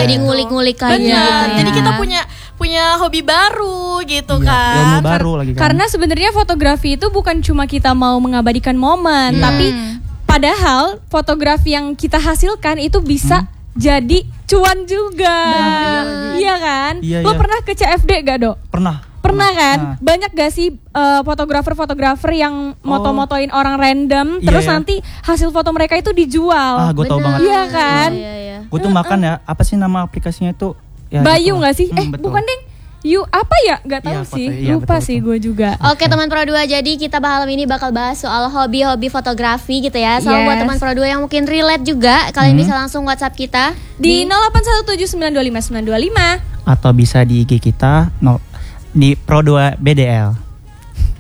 Jadi ngulik-ngulik aja. Benar. Gitu Jadi ya. kita punya hobi baru gitu Iya, kan. ilmu baru lagi kan. Karena sebenarnya fotografi itu bukan cuma kita mau mengabadikan momen, tapi padahal fotografi yang kita hasilkan itu bisa jadi cuan juga. Iya kan? Iya, Lo iya. pernah ke CFD gak, Dok? Pernah kan? Nah. Banyak gak sih fotografer-fotografer yang moto-motoin orang random, Iya, terus iya. nanti hasil foto mereka itu dijual. Gue tahu banget. Iya kan? Iya. Gue tuh makan ya, apa sih nama aplikasinya itu? Ya, Bayu gitu. gak sih? Betul. Bukan deng. Apa ya? Gak tahu Iya, sih. iya, Lupa betul, sih betul. gue juga. Oke teman Pro 2, jadi kita malam ini bakal bahas soal hobi-hobi fotografi gitu ya. So buat Yes. teman Pro 2 yang mungkin relate juga, kalian bisa langsung WhatsApp kita Di 0817925925. Atau bisa di IG kita di Pro2 BDL.